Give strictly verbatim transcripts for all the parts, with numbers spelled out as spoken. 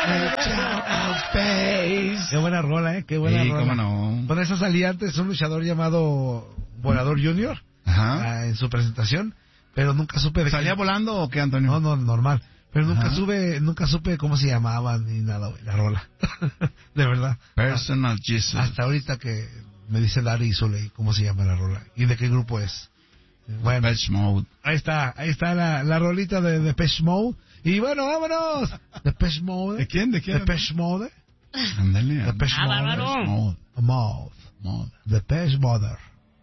Qué buena rola, ¿eh? Qué buena sí, rola. Cómo no. Con esa salía antes un luchador llamado Volador Junior. Ajá. En su presentación, pero nunca supe de ¿Salía qué... volando o qué, Antonio? No, no, normal. Pero nunca Ajá. supe, nunca supe cómo se llamaban ni nada, güey, la rola. De verdad. Personal Jesus. Hasta ahorita que me dice Larry Zuley cómo se llama la rola y de qué grupo es. Bueno, Depeche Mode. Ahí está, ahí está la, la rolita de Depeche Mode. Y bueno, vámonos. Depeche Mode. ¿De quién? ¿De quién? Depeche Mode. Ándale. Depeche Ah, Mode. bárbaro. Mode. Mode. Mode. Depeche Mode.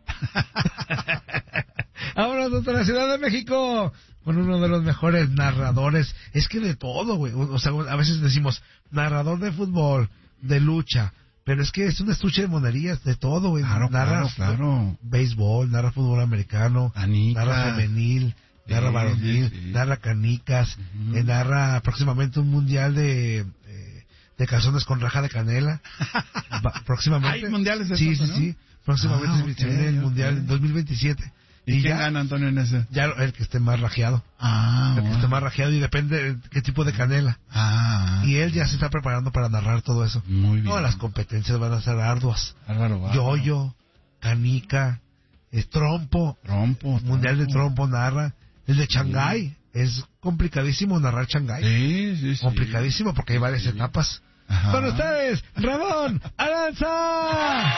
Vámonos hasta la Ciudad de México con uno de los mejores narradores. Es que de todo, güey. O sea, a veces decimos narrador de fútbol, de lucha, pero es que es un estuche de monerías de todo, güey. Claro, narra claro, claro. béisbol, narra fútbol americano, Canicas. narra femenil, narra Sí, varonil, sí, sí. narra canicas, Uh-huh. eh, narra próximamente un mundial de eh, de calzones con raja de canela. Va, próximamente. ¿Hay mundiales de Sí, eso, sí, no? sí. Próximamente Ah, se ok, viene el ok. mundial en dos mil veintisiete. ¿Y, Y quién ya, gana, Antonio, en ese? ya el que esté más rajeado. Ah, El que bueno. esté más rajeado y depende de qué tipo de canela. Ah. Y él ya se está preparando para narrar todo eso. Muy bien. No, las competencias van a ser arduas. Álvaro Bárbaro. Yoyo, canica, eh, trompo, Trompo. mundial de trompo narra. El de Shanghái, es complicadísimo narrar Shanghái. Sí, sí, sí. Complicadísimo porque hay varias Sí. etapas. Ajá. Con ustedes, Ramón Aranza.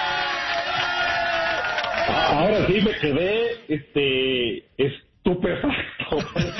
Ahora sí me quedé este estupefacto.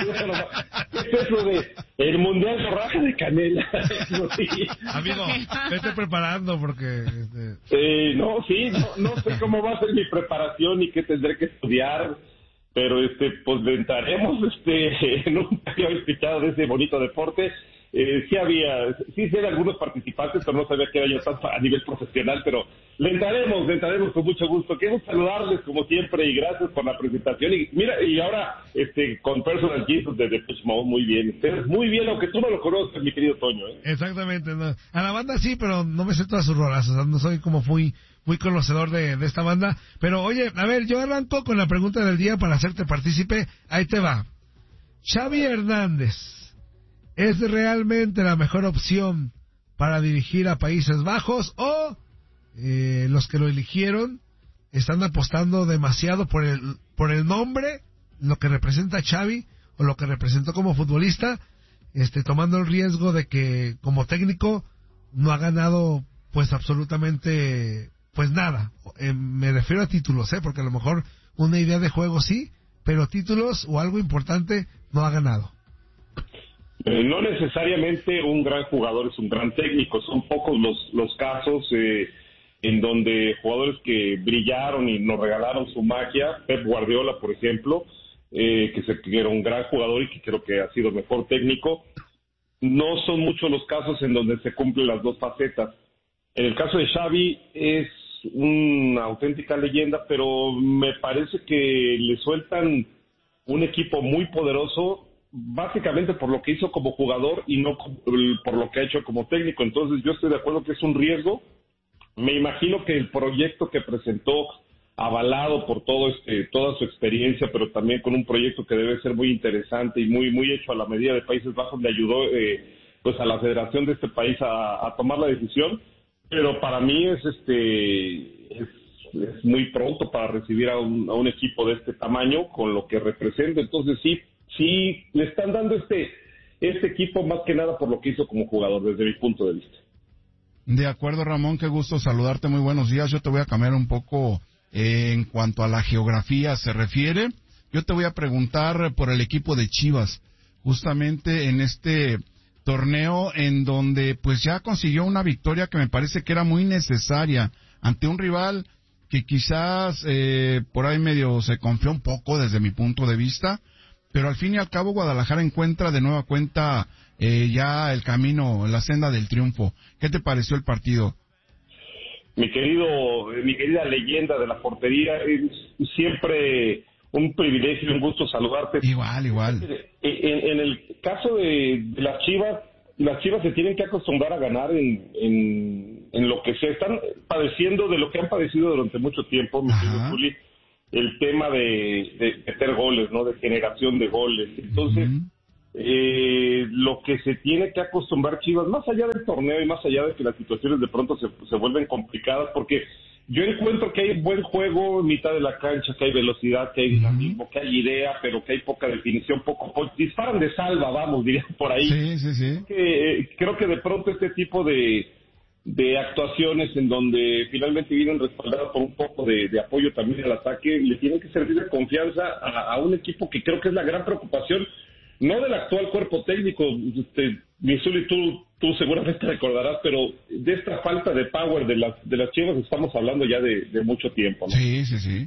¿Qué es eso de el mundial de raja de canela? Sí. Amigo, vete preparando porque... Este... Eh, no, sí, no, no sé cómo va a ser mi preparación y qué tendré que estudiar, pero este, pues le entraremos, este, nunca había escuchado de ese bonito deporte. Eh, sí había, sí sé de algunos participantes, pero no sabía que era yo tanto a nivel profesional, pero le entraremos, le entraremos con mucho gusto. Quiero saludarles como siempre y gracias por la presentación. Y mira, y ahora este con Personal Jesus de Depeche Mode, muy bien. Ustedes muy bien, aunque tú no lo conoces, mi querido Toño. ¿eh? Exactamente, no. A la banda sí, pero no me sé todas sus rolas, o sea, no soy como muy, muy conocedor de, de esta banda. Pero oye, a ver, yo arranco con la pregunta del día para hacerte partícipe. Ahí te va. Xavi Hernández, ¿es realmente la mejor opción para dirigir a Países Bajos o eh, los que lo eligieron están apostando demasiado por el por el nombre, lo que representa Xavi o lo que representó como futbolista, este tomando el riesgo de que como técnico no ha ganado pues absolutamente pues nada? Eh, me refiero a títulos, ¿eh? Porque a lo mejor una idea de juego sí, pero títulos o algo importante no ha ganado. Eh, no necesariamente un gran jugador es un gran técnico, son pocos los, los casos eh, en donde jugadores que brillaron y nos regalaron su magia, Pep Guardiola, por ejemplo, eh, que, se, que era un gran jugador y que creo que ha sido mejor técnico, no son muchos los casos en donde se cumplen las dos facetas. En el caso de Xavi es una auténtica leyenda, pero me parece que le sueltan un equipo muy poderoso, básicamente por lo que hizo como jugador y no por lo que ha hecho como técnico. Entonces yo estoy de acuerdo que es un riesgo. Me imagino que el proyecto que presentó, avalado por todo este, toda su experiencia, pero también con un proyecto que debe ser muy interesante y muy muy hecho a la medida de Países Bajos, le ayudó eh, pues a la federación de este país a, a tomar la decisión. Pero para mí es este es, es muy pronto para recibir a un, a un equipo de este tamaño con lo que representa. Entonces sí sí le están dando este este equipo más que nada por lo que hizo como jugador desde mi punto de vista. De acuerdo, Ramón, qué gusto saludarte, muy buenos días. Yo te voy a cambiar un poco eh, en cuanto a la geografía se refiere. Yo te voy a preguntar por el equipo de Chivas, justamente en este torneo en donde pues ya consiguió una victoria que me parece que era muy necesaria ante un rival que quizás eh, por ahí medio se confió un poco desde mi punto de vista, pero al fin y al cabo Guadalajara encuentra de nueva cuenta eh, ya el camino, la senda del triunfo. ¿Qué te pareció el partido? Mi querido, mi querida leyenda de la portería, es siempre un privilegio y un gusto saludarte. Igual, igual. En, en el caso de, de las Chivas, las Chivas se tienen que acostumbrar a ganar en, en, en lo que se están padeciendo, de lo que han padecido durante mucho tiempo, mi querido Juli, el tema de, de meter goles, ¿no? De generación de goles. Entonces, uh-huh. eh, lo que se tiene que acostumbrar Chivas, más allá del torneo y más allá de que las situaciones de pronto se, se vuelven complicadas, porque yo encuentro que hay buen juego en mitad de la cancha, que hay velocidad, que hay dinamismo, que hay idea, pero que hay poca definición, poco, poco disparan de salva, vamos, diría por ahí. Sí, sí, sí. Que, eh, creo que de pronto este tipo de, de actuaciones en donde finalmente vienen respaldadas por un poco de, de apoyo también al ataque, le tienen que servir de confianza a, a un equipo que creo que es la gran preocupación, no del actual cuerpo técnico, este, Misuli, tú, tú seguramente recordarás, pero de esta falta de power de las, de las Chivas estamos hablando ya de, de mucho tiempo, ¿no? Sí, sí, sí.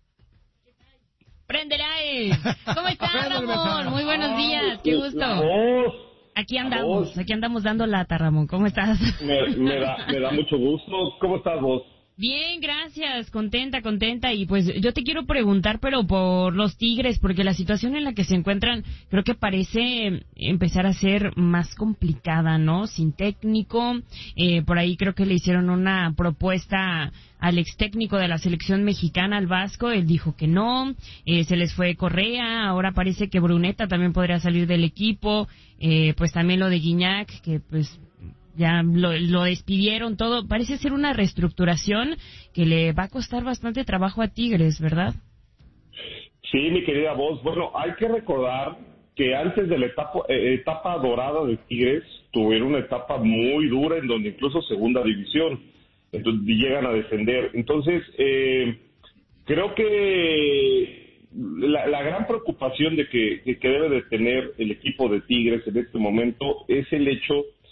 ¡Préndele ahí! ¿Cómo estás, Ramón? Muy buenos días, qué gusto. Vos, Aquí andamos, vos. aquí andamos dando lata, Ramón. ¿Cómo estás? Me, me, da, me da mucho gusto. ¿Cómo estás vos? Bien, gracias, contenta, contenta. Y pues yo te quiero preguntar, pero por los Tigres, porque la situación en la que se encuentran creo que parece empezar a ser más complicada, ¿no? Sin técnico, eh, por ahí creo que le hicieron una propuesta al ex técnico de la selección mexicana, al Vasco, él dijo que no, eh, se les fue Correa, ahora parece que Bruneta también podría salir del equipo, eh, pues también lo de Guiñac, que pues ya lo, lo despidieron todo, parece ser una reestructuración que le va a costar bastante trabajo a Tigres, ¿verdad? Sí, mi querida voz. Bueno, hay que recordar que antes de la etapa, eh, etapa dorada de Tigres, tuvieron una etapa muy dura en donde incluso segunda división, entonces llegan a descender. Entonces, eh, creo que la, la gran preocupación de que, que, que debe de tener el equipo de Tigres en este momento es el hecho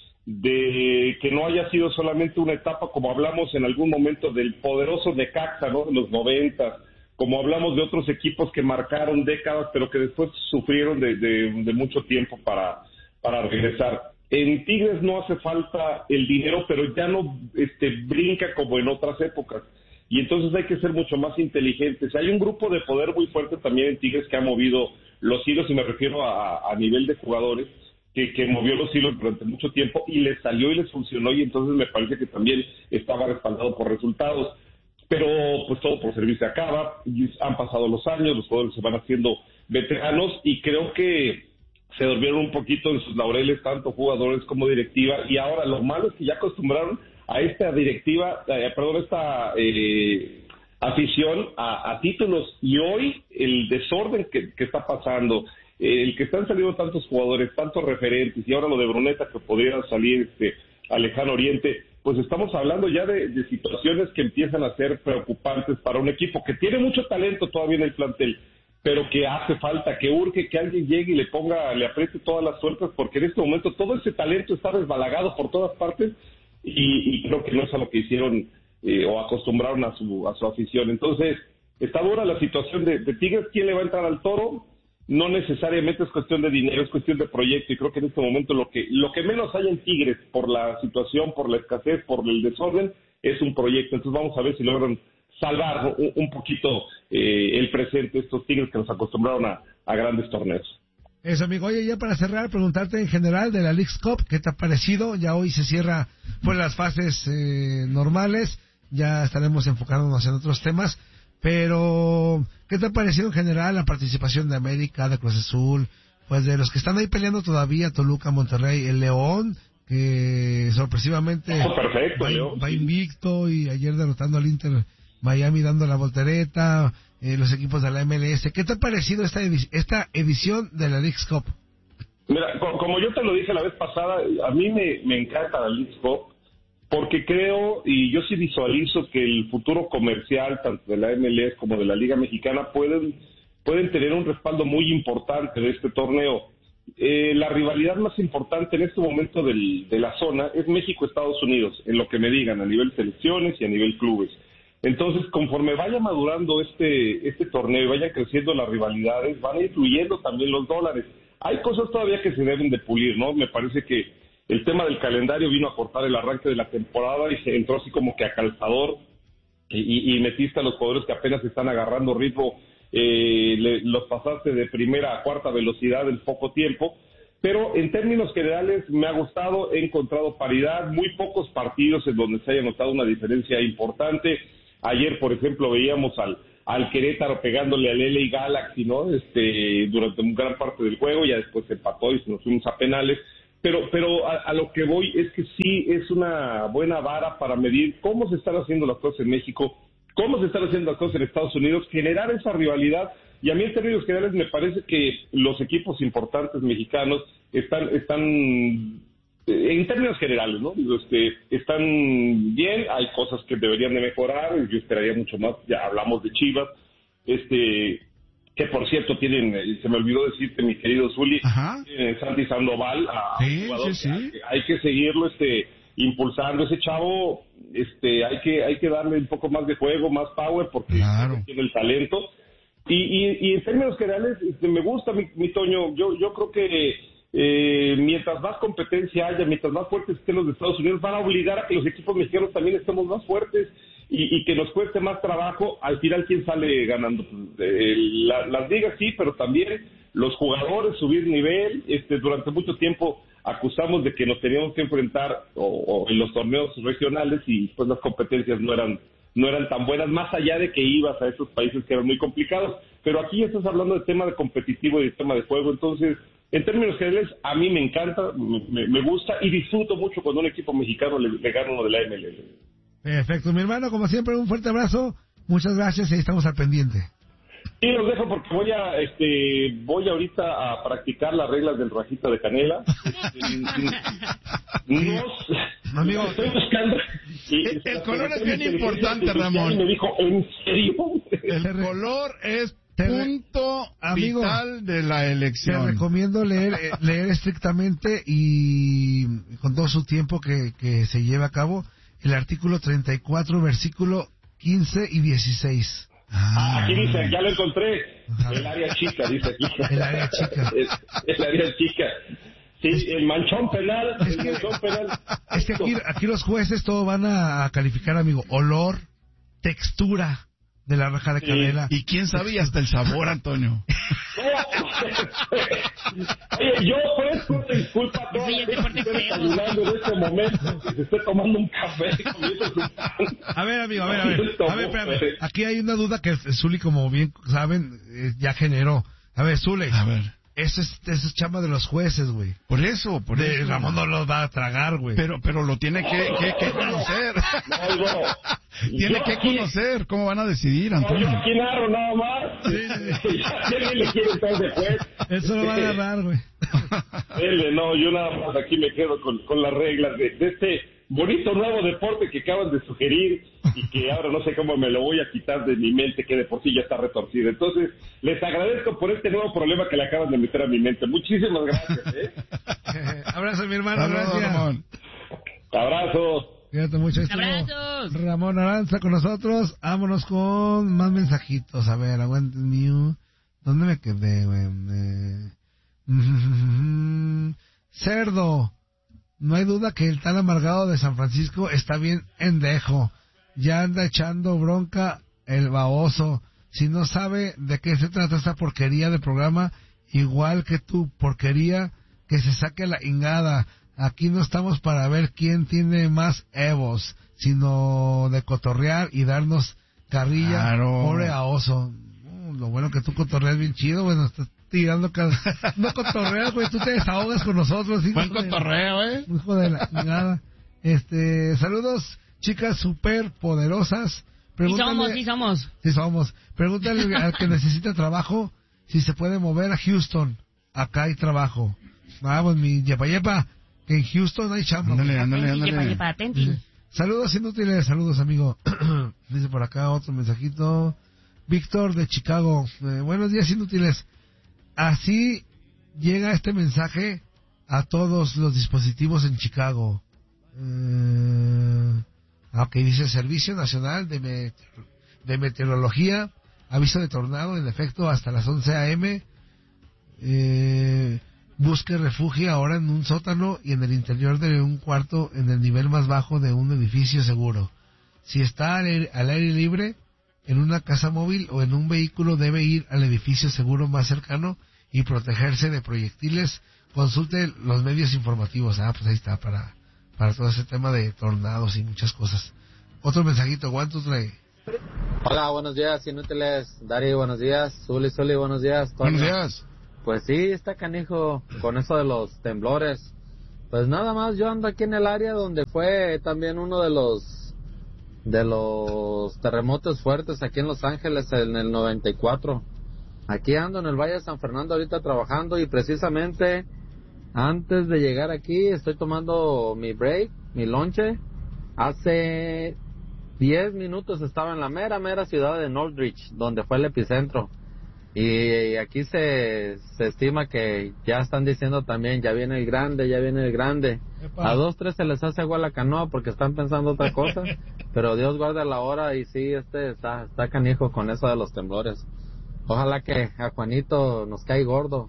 de que no haya sido solamente una etapa, como hablamos en algún momento del poderoso Necaxa, ¿no?, de los noventa, como hablamos de otros equipos que marcaron décadas, pero que después sufrieron de, de, de mucho tiempo para, para regresar. En Tigres no hace falta el dinero, pero ya no este, brinca como en otras épocas. Y entonces hay que ser mucho más inteligentes. Hay un grupo de poder muy fuerte también en Tigres que ha movido los hilos, y me refiero a, a nivel de jugadores, Que, que movió los hilos durante mucho tiempo y les salió y les funcionó, y entonces me parece que también estaba respaldado por resultados. Pero pues todo por servir se acaba, y han pasado los años, los jugadores se van haciendo veteranos y creo que se durmieron un poquito en sus laureles, tanto jugadores como directiva, y ahora lo malo es que ya acostumbraron a esta directiva, eh, perdón, esta eh, afición a, a títulos, y hoy el desorden que, que está pasando, el que están saliendo tantos jugadores, tantos referentes, y ahora lo de Bruneta que podría salir este, a lejano oriente, pues estamos hablando ya de, de situaciones que empiezan a ser preocupantes para un equipo que tiene mucho talento todavía en el plantel, pero que hace falta, que urge que alguien llegue y le ponga, le apriete todas las suertes, porque en este momento todo ese talento está desbalagado por todas partes, y, y creo que no es a lo que hicieron eh, o acostumbraron a su, a su afición. Entonces, está dura la situación de, de Tigres. ¿Quién le va a entrar al toro? No necesariamente es cuestión de dinero, es cuestión de proyecto, y creo que en este momento lo que lo que menos hay en Tigres, por la situación, por la escasez, por el desorden, es un proyecto. Entonces vamos a ver si logran salvar un, un poquito eh, el presente, estos Tigres que nos acostumbraron a, a grandes torneos. Eso, amigo. Oye, ya para cerrar, preguntarte en general de la Leagues Cup, ¿qué te ha parecido? Ya hoy se cierra por las fases eh, normales, ya estaremos enfocándonos en otros temas. Pero, ¿qué te ha parecido en general la participación de América, de Cruz Azul? Pues de los que están ahí peleando todavía, Toluca, Monterrey, el León, que sorpresivamente oh, perfecto, va, León, va sí. invicto, y ayer derrotando al Inter Miami dando la voltereta, eh, los equipos de la M L S. ¿Qué te ha parecido esta, edic- esta edición de la Leagues Cup? Mira, co- como yo te lo dije la vez pasada, a mí me, me encanta la Leagues Cup, porque creo, y yo sí visualizo que el futuro comercial, tanto de la M L S como de la Liga Mexicana, pueden, pueden tener un respaldo muy importante de este torneo. Eh, la rivalidad más importante en este momento del, de la zona es México-Estados Unidos, en lo que me digan, a nivel selecciones y a nivel clubes. Entonces, conforme vaya madurando este, este torneo y vayan creciendo las rivalidades, van a ir fluyendo también los dólares. Hay cosas todavía que se deben de pulir, ¿no? Me parece que el tema del calendario vino a cortar el arranque de la temporada y se entró así como que a calzador, y, y metiste a los jugadores que apenas están agarrando ritmo, eh, le, los pasaste de primera a cuarta velocidad en poco tiempo, pero en términos generales me ha gustado, he encontrado paridad, muy pocos partidos en donde se haya notado una diferencia importante. Ayer, por ejemplo, veíamos al, al Querétaro pegándole al L A Galaxy, ¿no? Este, durante una gran parte del juego, ya después se empató y nos fuimos a penales. Pero, pero a, a lo que voy es que sí es una buena vara para medir cómo se están haciendo las cosas en México, cómo se están haciendo las cosas en Estados Unidos, generar esa rivalidad. Y a mí en términos generales me parece que los equipos importantes mexicanos están, están en términos generales, ¿no? Este, están bien, hay cosas que deberían de mejorar, yo esperaría mucho más, ya hablamos de Chivas, este... que por cierto tienen, se me olvidó decirte, mi querido Zuli, tienen Santi Sandoval, a sí, jugador, sí, sí. Que hay que seguirlo este impulsando, ese chavo, este hay que hay que darle un poco más de juego, más power, porque claro. tiene el talento. Y, y, y en términos generales, este, me gusta, mi, mi Toño, yo yo creo que eh, mientras más competencia haya, mientras más fuertes estén los de Estados Unidos, van a obligar a que los equipos mexicanos también estemos más fuertes. Y, y que nos cueste más trabajo, al final, ¿quién sale ganando? Eh, la, las ligas sí, pero también los jugadores subir nivel. Este, durante mucho tiempo acusamos de que nos teníamos que enfrentar o, o en los torneos regionales y pues las competencias no eran no eran tan buenas, más allá de que ibas a esos países que eran muy complicados. Pero aquí estás hablando de tema de competitivo y de tema de juego, entonces, en términos generales, a mí me encanta, me, me gusta y disfruto mucho cuando un equipo mexicano le, le gana uno de la M L S. Perfecto, mi hermano, como siempre, un fuerte abrazo, muchas gracias y ahí estamos al pendiente. Sí, los dejo porque voy a, este, voy ahorita a practicar las reglas del rajita de canela. No, amigo, estoy buscando. El, el color es bien importante, Ramón. Y me dijo, ¿en serio? El color es punto amigo, vital de la elección. Te recomiendo leer eh, leer estrictamente y con todo su tiempo que, que se lleve a cabo el artículo treinta y cuatro, versículo quince y dieciséis. Ah, aquí dice, ya lo encontré. El área chica, dice aquí. El área chica. El, el área chica. Sí, es, el manchón penal. Es el que, manchón penal. Es que aquí, aquí los jueces todo van a calificar, amigo. Olor, textura de la raja de canela. Sí. Y quién sabe y hasta el sabor, Antonio. Oye, yo ofrezco una disculpa a todos los que estén ayudando en este momento, que se esté tomando un café comiendo su pan. A ver, amigo, a ver, a ver. A ver, espérame. Aquí hay una duda que Zuli, como bien saben, eh, ya generó. A ver, Zuli. A ver. Eso es, eso es chamba de los jueces, güey. Por eso, por de, eso. Ramón no los va a tragar, güey. Pero, pero lo tiene que, que, que conocer. No, no. Tiene que conocer. ¿Cómo van a decidir, Antonio? No, yo aquí narro nada más. Sí, sí, sí. Si alguien le quiere estar de juez. Eso lo va a agarrar, güey. Dele, no, yo nada más aquí me quedo con, con las reglas de, de este bonito nuevo deporte que acaban de sugerir y que ahora no sé cómo me lo voy a quitar de mi mente, que de por sí ya está retorcida. Entonces, les agradezco por este nuevo problema que le acaban de meter a mi mente. Muchísimas gracias, ¿eh? Abrazo, mi hermano, Saludos, gracias. Ramón. Abrazo. Cuídate mucho. Esto, ¡Abrazos! Ramón Aranza con nosotros. Vámonos con más mensajitos. A ver, aguanten mío. ¿Dónde me quedé, güey? Eh... Cerdo. No hay duda que el tan amargado de San Francisco está bien endejo. Ya anda echando bronca el baboso. Si no sabe de qué se trata esta porquería de programa, igual que tu porquería, que se saque la ingada. Aquí no estamos para ver quién tiene más evos, sino de cotorrear y darnos carrilla. Claro. Pobre a oso. Uh, lo bueno que tú cotorreas bien chido, bueno, estás tirando cada... No cotorreas, güey, tú te desahogas con nosotros. Hijo Buen de... cotorreo, ¿eh? Hijo de la nada. Este, saludos, chicas super poderosas. Sí somos, sí somos. Sí somos. Pregúntale al que necesita trabajo si se puede mover a Houston. Acá hay trabajo. Vamos, mi yepa yepa, que en Houston hay chamba. Ándale, ándale, Atenti, yepa, ándale. yepa, atenti. Sí. Saludos inútiles, saludos amigo. Dice por acá otro mensajito. Víctor de Chicago. Eh, buenos días inútiles. Así llega este mensaje a todos los dispositivos en Chicago. Eh, ok, dice Servicio Nacional de, Met- de Meteorología. Aviso de tornado en efecto hasta las once a eme. Eh, busque refugio ahora en un sótano y en el interior de un cuarto en el nivel más bajo de un edificio seguro. Si está al aire, al aire libre, en una casa móvil o en un vehículo, debe ir al edificio seguro más cercano y protegerse de proyectiles. Consulte los medios informativos. Ah, pues ahí está, para, para todo ese tema de tornados y muchas cosas. Otro mensajito, ¿cuánto trae? Hola, buenos días, inútiles. Dari, buenos días. Zuli, Zuli, buenos días. Toño. Buenos días. Pues sí, está canijo con eso de los temblores. Pues nada más, yo ando aquí en el área donde fue también uno de los de los terremotos fuertes aquí en Los Ángeles en el noventa y cuatro. Aquí ando en el Valle de San Fernando ahorita trabajando y precisamente antes de llegar aquí estoy tomando mi break, mi lonche. Hace diez minutos estaba en la mera, mera ciudad de Northridge, donde fue el epicentro. Y aquí se, se estima que ya están diciendo también, ya viene el grande, ya viene el grande. Epa. A dos, tres se les hace agua la canoa porque están pensando otra cosa. Pero Dios guarda la hora y sí, este está, está canijo con eso de los temblores. Ojalá que a Juanito nos cae gordo.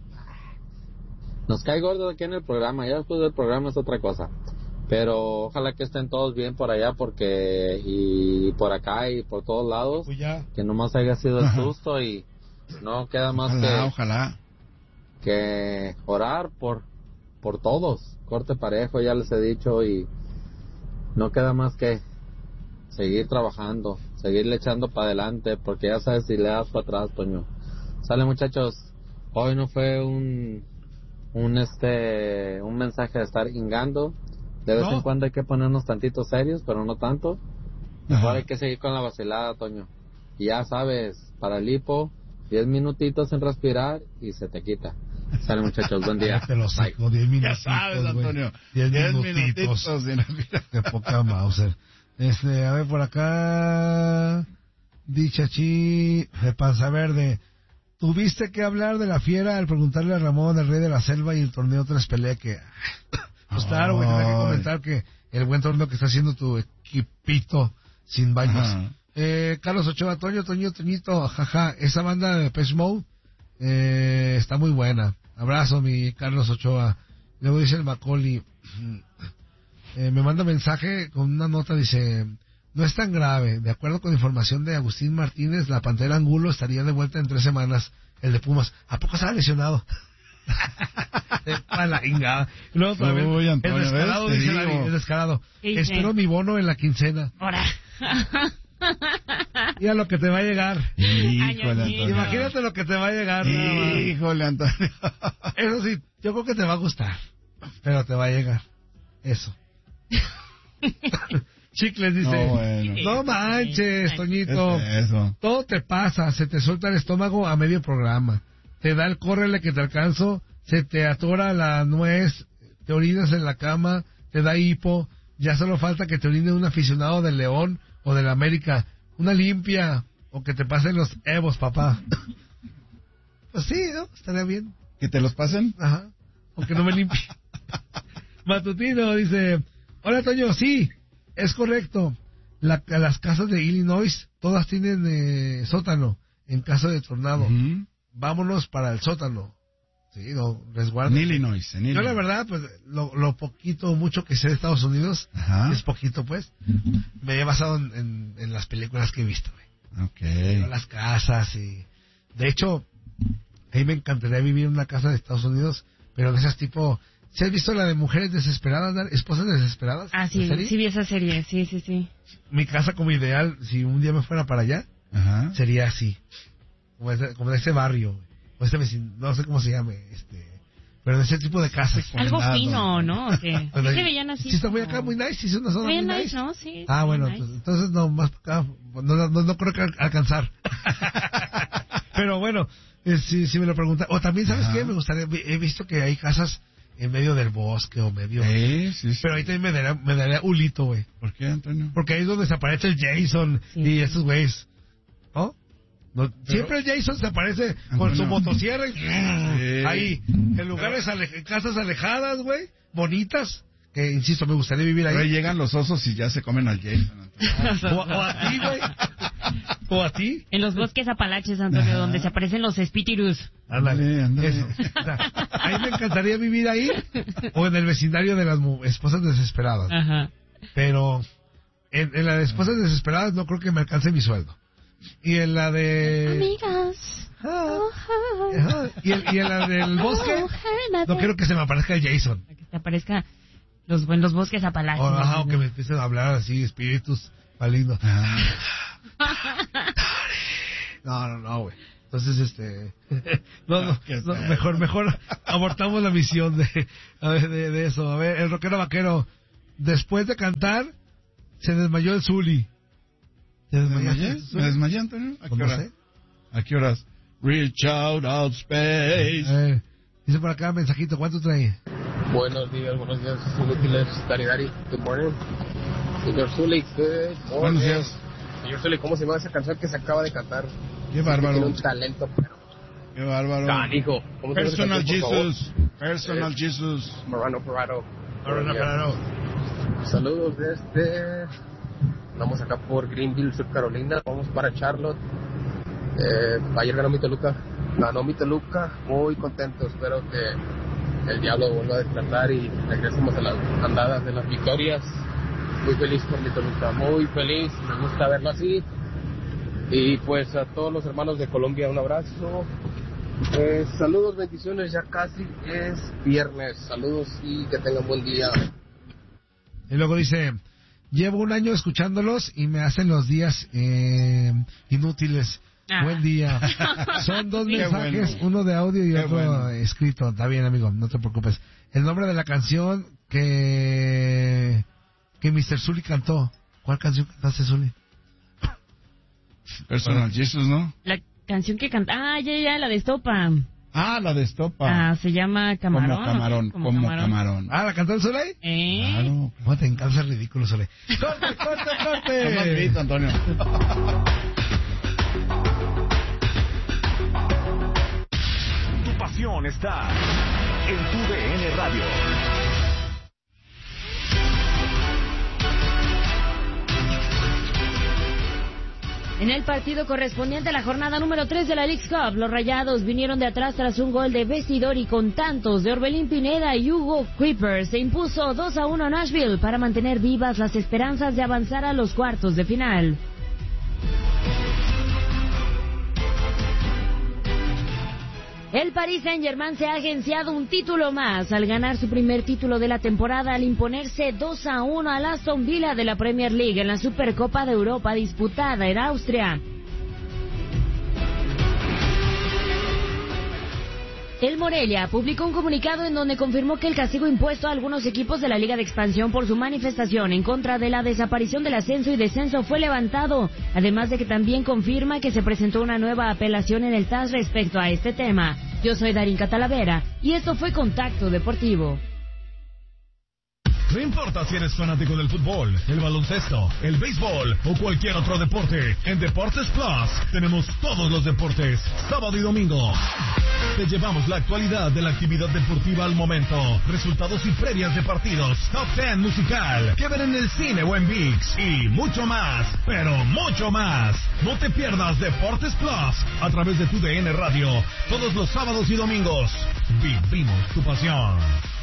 Nos cae gordo aquí en el programa, ya después del programa es otra cosa. Pero ojalá que estén todos bien por allá porque y por acá y por todos lados. Pues que nomás haya sido el susto y no queda más ojalá, que ojalá. que orar por por todos. Corte parejo, ya les he dicho, y no queda más que seguir trabajando, seguirle echando para adelante, porque ya sabes si le das para atrás, Toño. Sale, muchachos. Hoy no fue un un este un mensaje de estar ingando. De vez ¿No? en cuando hay que ponernos tantitos serios, pero no tanto. Mejor hay que seguir con la vacilada, Toño. Y ya sabes, para el hipo, diez minutitos en respirar y se te quita. Sale, muchachos, buen día. Te lo saco, diez minutitos. Ya sabes, Antonio. diez minutitos. minutitos de poca Mauser. Este, a ver, por acá. Dichachi, de Panza Verde. ¿Tuviste que hablar de la fiera al preguntarle a Ramón, el rey de la selva y el torneo tres pelea que... Pues claro, güey, tenía que comentar que el buen torneo que está haciendo tu equipito sin baños. Eh, Carlos Ochoa, Toño, Toño, Toñito, jaja, esa banda de Depeche Mode eh, está muy buena. Abrazo, mi Carlos Ochoa. Luego dice el Macaulay, eh, me manda mensaje con una nota, dice, no es tan grave. De acuerdo con información de Agustín Martínez, la Pantera Angulo estaría de vuelta en tres semanas. El de Pumas, ¿a poco estaba lesionado? Para la ingada. Luego también, Uy, Antonio, el descarado, dice David, el descarado. ¿Qué espero dice? Mi bono en la quincena. Ahora. Mira lo que te va a llegar. Híjole, Antonio. Imagínate lo que te va a llegar. Híjole, Antonio. Eso sí, yo creo que te va a gustar, pero te va a llegar. Eso. Chicles dice, no, bueno. No manches, Toñito. Es eso. Todo te pasa, se te suelta el estómago a medio programa. Te da el córrele que te alcanzo, se te atora la nuez, te orinas en la cama, te da hipo, ya solo falta que te orine un aficionado del León o del América, una limpia, o que te pasen los evos, papá. Pues sí, ¿no? Estaría bien. ¿Que te los pasen? Ajá, o que no me limpie. Matutino dice, hola Toño, sí, es correcto, la, las casas de Illinois, todas tienen eh, sótano, en caso de tornado. Uh-huh. Vámonos para el sótano. Sí, no, resguardo. En Illinois, en Illinois. Yo la verdad, pues, lo, lo poquito, mucho que sé de Estados Unidos, Ajá. es poquito, pues, me he basado en, en, en las películas que he visto, güey. Okay. Las casas y... De hecho, a mí me encantaría vivir en una casa de Estados Unidos, pero de esas tipo... ¿Sí has visto la de Mujeres Desesperadas, Esposas Desesperadas? Ah, sí, sí vi esa serie, sí, sí, sí. Mi casa como ideal, si un día me fuera para allá, Ajá. sería así. Como de, como de ese barrio, o este vecino, no sé cómo se llame, este, pero de ese tipo de casas. Algo fino, ¿no? ¿O qué? Bueno, se veían así. Sí, está muy acá, muy nice, sí, es una zona muy nice. nice, ¿no? Sí. Ah, bueno, nice. pues, entonces no, más para acá, no, no, no, no creo que alcanzar. Pero bueno, eh, si, si me lo preguntan, o también, ¿sabes Ajá. qué? Me gustaría, he visto que hay casas en medio del bosque o medio... Sí, sí, sí. Pero ahí también me daría, me daría hulito, güey. ¿Por qué, Antonio? Porque ahí es donde se aparece el Jason sí. y esos güeyes, ¿no? No, siempre el Jason se aparece con Antonio. Su motosierra y sí. ahí, en lugares, ale, casas alejadas, güey, bonitas, que insisto, me gustaría vivir ahí. Pero ahí llegan los osos y ya se comen al Jason. o, o a ti, güey. O a ti. En los bosques apalaches, Antonio, Ajá. donde se aparecen los espíritus. Ándale, ándale. Eso. O sea, a mí me encantaría vivir ahí o en el vecindario de las esposas desesperadas. Ajá. Pero en, en la de esposas desesperadas no creo que me alcance mi sueldo. Y en la de... Amigas. Ah, ajá. Y, en, y en la del bosque, no quiero que se me aparezca el Jason. Que se aparezca los buenos bosques apalaches. O, ajá, o que me empiecen a hablar así, espíritus malignos. Ah. No, no, no, güey. Entonces, este... no, no, no, mejor, mejor abortamos la misión de, de, de eso. A ver, el rockero vaquero, después de cantar, se desmayó el Zuli. ¿Te desmayé? ¿Me desmayé, Antonio? ¿A qué Pues no hora? sé. ¿A qué horas? Reach out, out space. Eh, dice por acá mensajito, ¿cuánto trae? Buenos días, buenos días, inútiles, Dari Dari, good morning. Señor Zuli, good morning. Buenos días. Señor Zuli, ¿cómo se llama esa canción que se acaba de cantar? Qué bárbaro. Tiene un talento, pero... Qué bárbaro. Canijo. ¿Cómo se llama esa Personal canción, por favor? Jesus. Personal Eh, Jesus. Morano Parado. Ahora, claro. Saludos desde... Vamos acá por Greenville, Sur Carolina. Vamos para Charlotte. Eh, ayer ganó mi Toluca. Ganó mi Toluca. Muy contento. Espero que el diablo vuelva a despertar y regresemos a las andadas de las victorias. Muy feliz por mi Toluca. Muy feliz. Me gusta verlo así. Y pues a todos los hermanos de Colombia, un abrazo. Eh, saludos, bendiciones. Ya casi es viernes. Saludos y que tengan buen día. Y luego dice, llevo un año escuchándolos y me hacen los días eh, inútiles. Ah. Buen día. Son dos Qué mensajes, bueno. uno de audio y Qué otro bueno. escrito. Está bien, amigo, no te preocupes. El nombre de la canción que que mister Zuli cantó. ¿Cuál canción cantaste, Zuli? Personal Jesus, ¿no? La canción que canta... Ah, ya, ya, la de Estopa. Ah, la de Estopa. Ah, se llama Camarón. Como camarón, ¿no? como camarón. Ah, ¿la cantó el Zuli? ¿Eh? Claro. ¿Cómo te encanta el ridículo, Zuli? ¡Corte, corte, No más corte! grito, Antonio. Tu pasión está en tu D N Radio. En el partido correspondiente a la jornada número tres de la Leagues Cup, los Rayados vinieron de atrás tras un gol de vestidor y con tantos de Orbelín Pineda y Hugo Kuiper se impuso dos a uno a Nashville para mantener vivas las esperanzas de avanzar a los cuartos de final. El Paris Saint-Germain se ha agenciado un título más al ganar su primer título de la temporada al imponerse dos a uno al Aston Villa de la Premier League en la Supercopa de Europa disputada en Austria. El Morelia publicó un comunicado en donde confirmó que el castigo impuesto a algunos equipos de la Liga de Expansión por su manifestación en contra de la desaparición del ascenso y descenso fue levantado, además de que también confirma que se presentó una nueva apelación en el T A S respecto a este tema. Yo soy Darín Catalavera y esto fue Contacto Deportivo. No importa si eres fanático del fútbol, el baloncesto, el béisbol o cualquier otro deporte, en Deportes Plus tenemos todos los deportes, sábado y domingo. Te llevamos la actualidad de la actividad deportiva al momento, resultados y previas de partidos, top ten musical, que ver en el cine o en ViX y mucho más, pero mucho más. No te pierdas Deportes Plus a través de tu D N Radio, todos los sábados y domingos. Vivimos tu pasión.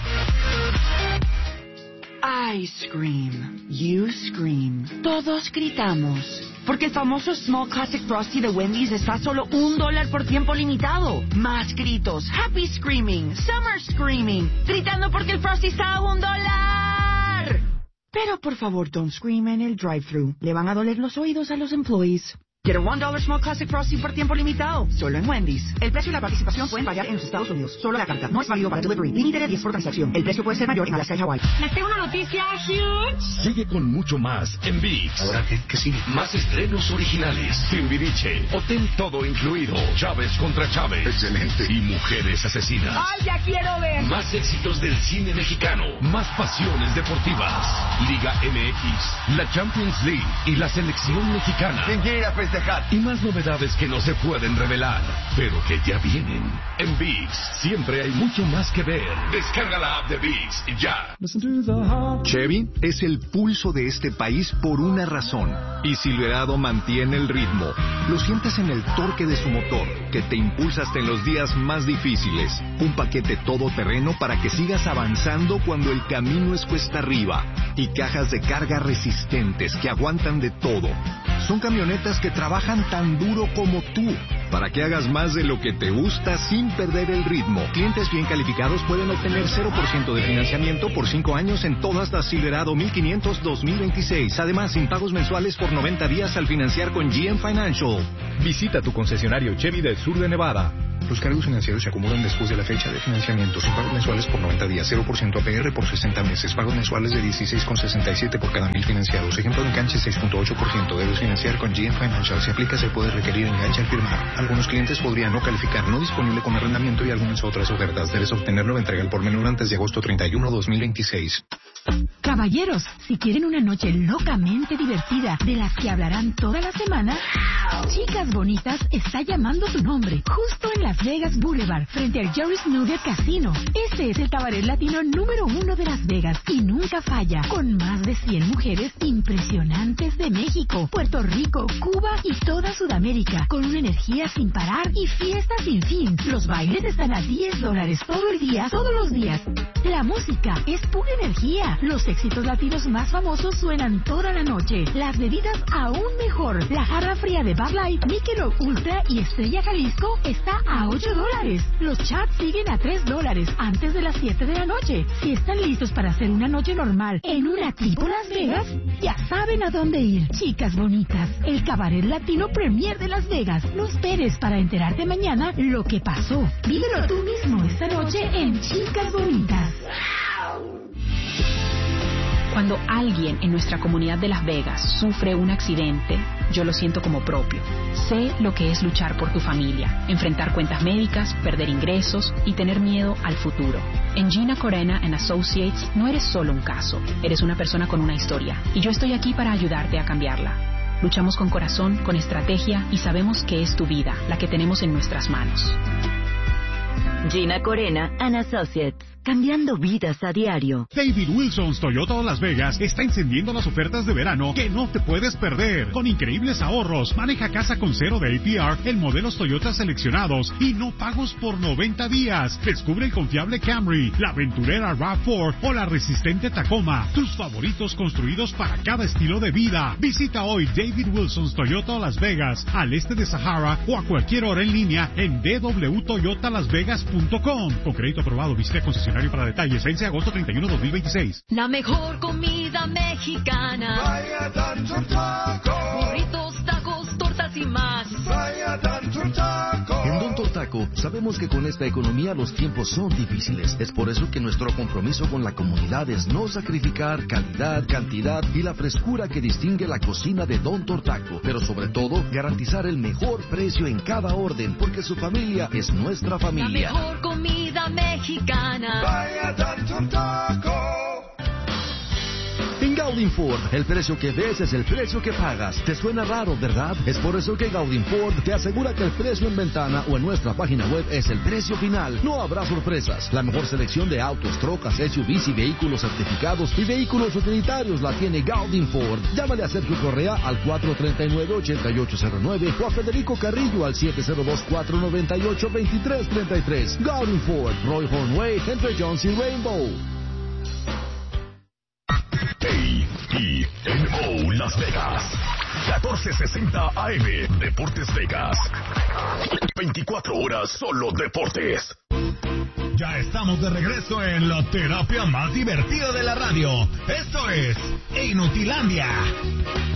I scream, you scream, todos gritamos, porque el famoso Small Classic Frosty de Wendy's está a solo un dólar por tiempo limitado. Más gritos, happy screaming, summer screaming, gritando porque el Frosty está a un dólar. Pero por favor, don't scream en el drive-thru, le van a doler los oídos a los employees. Get a one dollar Small Classic Frosty por tiempo limitado, solo en Wendy's. El precio y la participación pueden variar en los Estados Unidos. Solo la carta, no es válido para delivery. Límite de diez por transacción. El precio puede ser mayor en Alaska y Hawaii. Les tengo una noticia huge. Sigue con mucho más en ViX. Ahora que, que sigue. Más estrenos originales. Timbiriche. Hotel todo incluido. Chávez contra Chávez. Excelente. Y mujeres asesinas. ¡Ay, ya quiero ver! Más éxitos del cine mexicano. Más pasiones deportivas. Liga M X. La Champions League. Y la selección mexicana. ¿Quién quiere ir a festejar? Y más novedades que no se pueden revelar, pero que ya vienen. En ViX siempre hay mucho más que ver. Descarga la app de ViX ya. Chevy es el pulso de este país por una razón. Y Silverado mantiene el ritmo. Lo sientes en el torque de su motor, que te impulsa hasta en los días más difíciles. Un paquete todoterreno para que sigas avanzando cuando el camino es cuesta arriba. Y cajas de carga resistentes que aguantan de todo. Son camionetas que trabajan tan duro como tú, para que hagas más de lo que te gusta sin perder el ritmo. Clientes bien calificados pueden obtener cero por ciento de financiamiento por cinco años en todas las Silverado mil quinientos dos mil veintiséis. Además, sin pagos mensuales por noventa días al financiar con G M Financial. Visita tu concesionario Chevy del sur de Nevada. Los cargos financieros se acumulan después de la fecha de financiamiento. Sin pagos mensuales por noventa días, cero por ciento A P R por sesenta meses. Pagos mensuales de dieciséis con sesenta y siete por cada mil financiados. Ejemplo de enganche seis punto ocho por ciento. Debes financiar con G M Financial. Si aplica, se puede requerir enganche al firmar. Algunos clientes podrían no calificar. No disponible con arrendamiento y algunas otras ofertas. Debes obtenerlo en entrega al por menor antes de agosto treinta y uno, dos mil veintiséis. Caballeros, si quieren una noche locamente divertida de las que hablarán toda la semana, Chicas Bonitas está llamando su nombre, justo en Las Vegas Boulevard, frente al Jerry's Nugget Casino. Este es el cabaret latino número uno de Las Vegas y nunca falla, con más de cien mujeres impresionantes de México, Puerto Rico, Cuba y toda Sudamérica, con una energía sin parar y fiesta sin fin. Los bailes están a diez dólares todo el día, todos los días. La música es pura energía. Los éxitos latinos más famosos suenan toda la noche. Las bebidas aún mejor. La jarra fría de Bud Light, Michelob Ultra y Estrella Jalisco está a ocho dólares. Los chats siguen a tres dólares antes de las siete de la noche. Si están listos para hacer una noche normal en una tipo Las Vegas, ya saben a dónde ir. Chicas Bonitas, el cabaret latino premier de Las Vegas. No esperes para enterarte mañana lo que pasó. Vívelo tú mismo esta noche en Chicas Bonitas. Cuando alguien en nuestra comunidad de Las Vegas sufre un accidente, yo lo siento como propio. Sé lo que es luchar por tu familia, enfrentar cuentas médicas, perder ingresos y tener miedo al futuro. En Gina Corena and Associates no eres solo un caso, eres una persona con una historia y yo estoy aquí para ayudarte a cambiarla. Luchamos con corazón, con estrategia y sabemos que es tu vida la que tenemos en nuestras manos. Gina Corena and Associates. Cambiando vidas a diario. David Wilson's Toyota Las Vegas está encendiendo las ofertas de verano que no te puedes perder. Con increíbles ahorros, maneja casa con cero de A P R en modelos Toyota seleccionados y no pagos por noventa días. Descubre el confiable Camry, la aventurera RAV cuatro o la resistente Tacoma. Tus favoritos construidos para cada estilo de vida. Visita hoy David Wilson's Toyota Las Vegas, al este de Sahara o a cualquier hora en línea en d w toyota las vegas punto com. Con crédito aprobado, visita concesionario para detalles. Vence agosto treinta y uno, dos mil veintiséis. La mejor comida mexicana. Vaya Tanto Taco. Burritos, tacos, tortas y más. Vaya Tanto Taco. En Don Tortaco sabemos que con esta economía los tiempos son difíciles. Es por eso que nuestro compromiso con la comunidad es no sacrificar calidad, cantidad y la frescura que distingue la cocina de Don Tortaco. Pero sobre todo, garantizar el mejor precio en cada orden, porque su familia es nuestra familia. La mejor comida mexicana. Vaya Tanto Taco. En Gaudin Ford, el precio que ves es el precio que pagas. ¿Te suena raro, verdad? Es por eso que Gaudin Ford te asegura que el precio en ventana o en nuestra página web es el precio final. No habrá sorpresas. La mejor selección de autos, trocas, S U Vs y vehículos certificados y vehículos utilitarios la tiene Gaudin Ford. Llámale a Sergio Correa al cuatro tres nueve, ocho ocho cero nueve o a Federico Carrillo al siete cero dos, cuatro nueve ocho, dos tres tres tres. Gaudin Ford, Roy Hornway, entre Jones y Rainbow. K I N O Las Vegas, catorce sesenta A M, Deportes Vegas. veinticuatro horas solo deportes. Ya estamos de regreso en la terapia más divertida de la radio. Esto es Inutilandia.